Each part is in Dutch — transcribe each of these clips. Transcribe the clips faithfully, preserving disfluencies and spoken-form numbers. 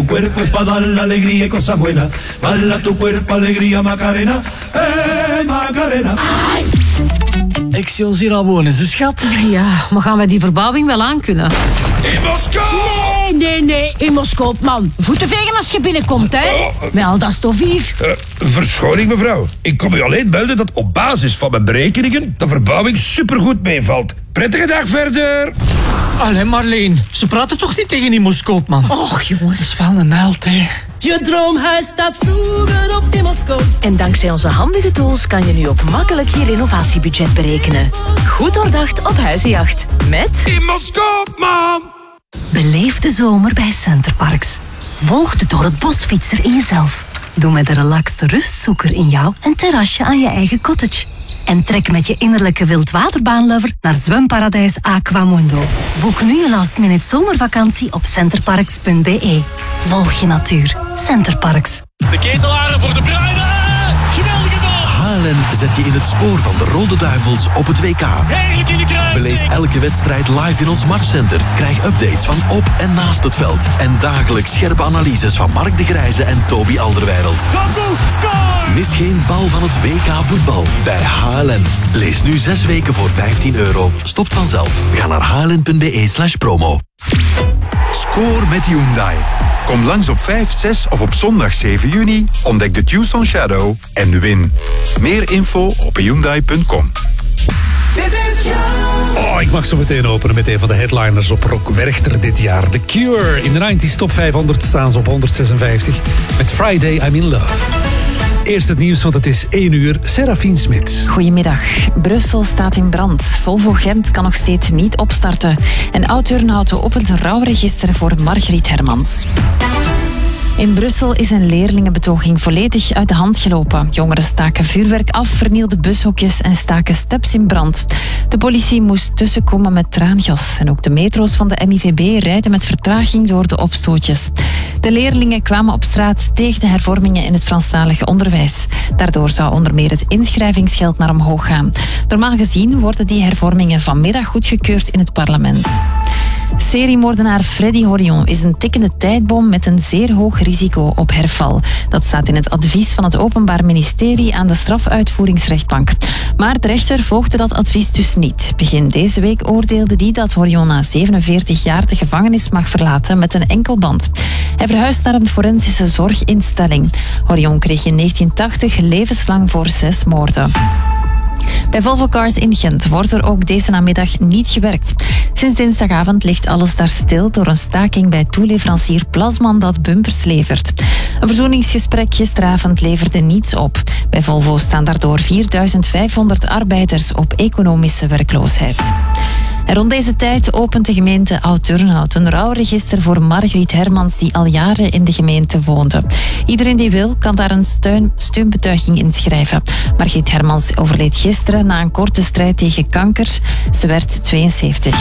tu cuerpo es para dar la alegría y cosas buenas. Bala tu cuerpo, alegría, Macarena. Hey, Macarena. Excelsior al wonen, ze schat. Ja, maar gaan wij die verbouwing wel aankunnen? In Moskou! Nee, nee, nee, in Moskou, man. Voeten vegen als je binnenkomt, hè? Oh. Wel, dat is toch vies. Uh, verschoning, mevrouw. Ik kom u alleen melden dat op basis van mijn berekeningen de verbouwing supergoed meevalt. Prettige dag verder. Allee, Marleen, ze praten toch niet tegen die Moskou, man? Och, jongens. Dat is wel een held, hè. Je droomhuis staat vroeger op in Moskou. En dankzij onze handige tools kan je nu ook makkelijk je renovatiebudget berekenen. Goed doordacht op huizenjacht. Met... In Moskou, man! Beleef de zomer bij Centerparks. Volg de door het bosfietser in jezelf. Doe met de relaxte rustzoeker in jou een terrasje aan je eigen cottage. En trek met je innerlijke wildwaterbaanlover naar zwemparadijs Aquamundo. Boek nu je last minute zomervakantie op centerparks punt b e. Volg je natuur. Centerparks. De ketelaren voor de bruiden. Geweldige goal. H L N zet je in het spoor van de Rode Duivels op het W K. Heerlijk in de kruising. Beleef elke wedstrijd live in ons matchcenter. Krijg updates van op en naast het veld. En dagelijks scherpe analyses van Mark de Grijze en Toby Alderweireld. Kaku, score! Mis geen bal van het W K voetbal bij H L N. Lees nu zes weken voor vijftien euro. Stopt vanzelf. Ga naar h l n punt b e slash promo. Score met Hyundai. Kom langs op vijf, zes of op zondag zeven juni. Ontdek de Tucson Shadow en win. Meer info op hyundai punt com. Oh, ik mag zo meteen openen met een van de headliners op Rock Werchter dit jaar. The Cure. In de negentig Top vijfhonderd staan ze op honderdzesenvijftig. Met Friday I'm in Love. Eerst het nieuws, want het is één uur. Serafien Smits. Goedemiddag. Brussel staat in brand. Volvo Gent kan nog steeds niet opstarten. En Oud-Turnhout opent een rouwregister voor Margriet Hermans. In Brussel is een leerlingenbetoging volledig uit de hand gelopen. Jongeren staken vuurwerk af, vernielden bushokjes en staken steps in brand. De politie moest tussenkomen met traangas. En ook de metro's van de M I V B rijden met vertraging door de opstootjes. De leerlingen kwamen op straat tegen de hervormingen in het Franstalige onderwijs. Daardoor zou onder meer het inschrijvingsgeld naar omhoog gaan. Normaal gezien worden die hervormingen vanmiddag goedgekeurd in het parlement. Seriemoordenaar Freddy Horion is een tikkende tijdbom met een zeer hoog risico op herval. Dat staat in het advies van het Openbaar Ministerie aan de strafuitvoeringsrechtbank. Maar de rechter volgde dat advies dus niet. Begin deze week oordeelde die dat Horion na zevenenveertig jaar de gevangenis mag verlaten met een enkelband. Hij verhuist naar een forensische zorginstelling. Horion kreeg in negentien tachtig levenslang voor zes moorden. Bij Volvo Cars in Gent wordt er ook deze namiddag niet gewerkt. Sinds dinsdagavond ligt alles daar stil door een staking bij toeleverancier Plasman dat bumpers levert. Een verzoeningsgesprek gisteravond leverde niets op. Bij Volvo staan daardoor vierduizend vijfhonderd arbeiders op economische werkloosheid. En rond deze tijd opent de gemeente Oud-Turnhout een rouwregister voor Margriet Hermans die al jaren in de gemeente woonde. Iedereen die wil kan daar een steun, steunbetuiging inschrijven. Margriet Hermans overleed gisteren na een korte strijd tegen kanker. Ze werd tweeënzeventig.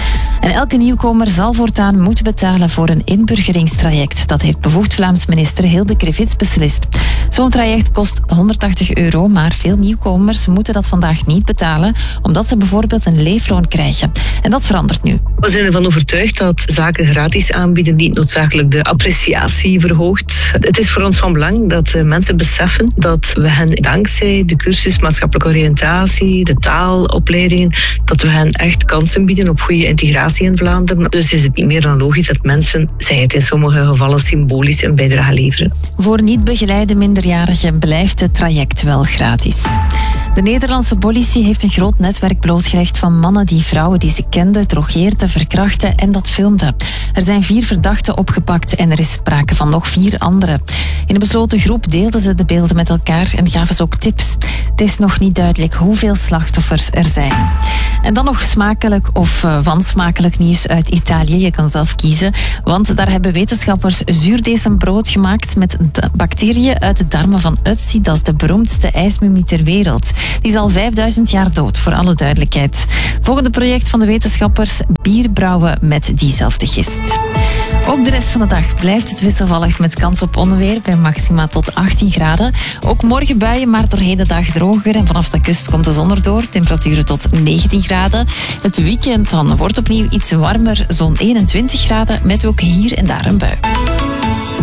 En elke nieuwkomer zal voortaan moeten betalen voor een inburgeringstraject. Dat heeft bevoegd Vlaams minister Hilde Krevits beslist. Zo'n traject kost honderdtachtig euro, maar veel nieuwkomers moeten dat vandaag niet betalen, omdat ze bijvoorbeeld een leefloon krijgen. En dat verandert nu. We zijn ervan overtuigd dat zaken gratis aanbieden niet noodzakelijk de appreciatie verhoogt. Het is voor ons van belang dat mensen beseffen dat we hen dankzij de cursus maatschappelijke oriëntatie, de taalopleidingen, dat we hen echt kansen bieden op goede integratie in Vlaanderen. Dus is het niet meer dan logisch dat mensen, zij het in sommige gevallen symbolisch, een bijdrage leveren. Voor niet begeleide minderjarigen blijft het traject wel gratis. De Nederlandse politie heeft een groot netwerk blootgelegd van mannen die vrouwen die ze kenden drogeerden, verkrachten en dat filmden. Er zijn vier verdachten opgepakt en er is sprake van nog vier anderen. In een besloten groep deelden ze de beelden met elkaar en gaven ze ook tips. Het is nog niet duidelijk hoeveel slachtoffers er zijn. En dan nog smakelijk of uh, wansmakelijk nieuws uit Italië. Je kan zelf kiezen, want daar hebben wetenschappers zuurdesembrood gemaakt met bacteriën uit de darmen van Ötzi. Dat is de beroemdste ijsmumie ter wereld. Die is al vijfduizend jaar dood, voor alle duidelijkheid. Volgende project van de wetenschappers: bier brouwen met diezelfde gist. Ook de rest van de dag blijft het wisselvallig met kans op onweer bij maxima tot achttien graden. Ook morgen buien, maar doorheen de dag droger. En vanaf de kust komt de zon erdoor. Temperaturen tot negentien graden. Het weekend dan wordt opnieuw iets warmer, zo'n eenentwintig graden, met ook hier en daar een bui.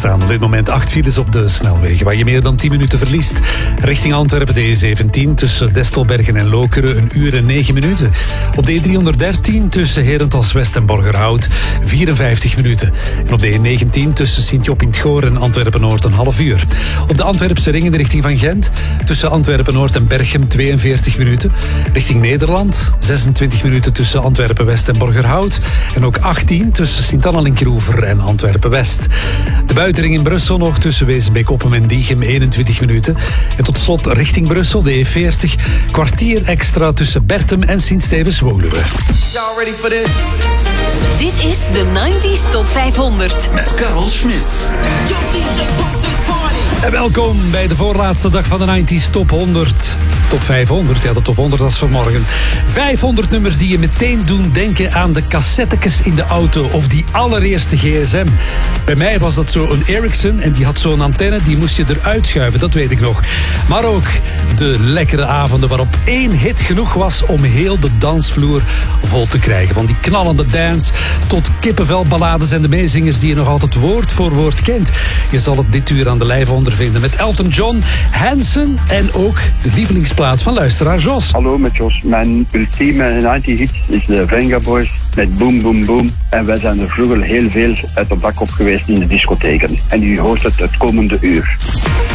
staan op dit moment acht files op de snelwegen, waar je meer dan tien minuten verliest. Richting Antwerpen de E zeventien tussen Destelbergen en Lokeren een uur en negen minuten. Op de E driehonderddertien tussen Herentals West en Borgerhout vierenvijftig minuten. En op de E negentien tussen Sint-Job in het Goor en Antwerpen-Noord een half uur. Op de Antwerpse ring in de richting van Gent tussen Antwerpen-Noord en Berchem tweeënveertig minuten. Richting Nederland zesentwintig minuten tussen Antwerpen-West en Borgerhout. En ook achttien tussen Sint-Annelinkroever en Antwerpen-West. De buitenring in Brussel nog tussen Wezenbeek-Oppem en Diegem eenentwintig minuten. En tot slot richting Brussel de E veertig. Kwartier extra tussen Bertem en Sint-Stevens-Woluwe. Y'all ready for this? Dit is de negentig Top vijfhonderd. Met Karel Smit. Yo, D J, pump this party. En welkom bij de voorlaatste dag van de negentig Top honderd. Top vijfhonderd, ja, de Top honderd was vanmorgen. vijfhonderd nummers die je meteen doen denken aan de cassettekes in de auto of die allereerste gsm. Bij mij was dat zo een Ericsson en die had zo'n antenne, die moest je eruit schuiven, dat weet ik nog. Maar ook de lekkere avonden waarop één hit genoeg was om heel de dansvloer vol te krijgen. Van die knallende dance tot kippenvelballades en de meezingers die je nog altijd woord voor woord kent. Je zal het dit uur aan de lijve ondervinden met Elton John, Hanson en ook de lievelingsplaats van luisteraar Jos. Hallo met Jos. Mijn ultieme negentig hit is de Venga Boys met Boom Boom Boom. En wij zijn er vroeger heel veel uit het dak op geweest in de discotheken. En u hoort het het komende uur.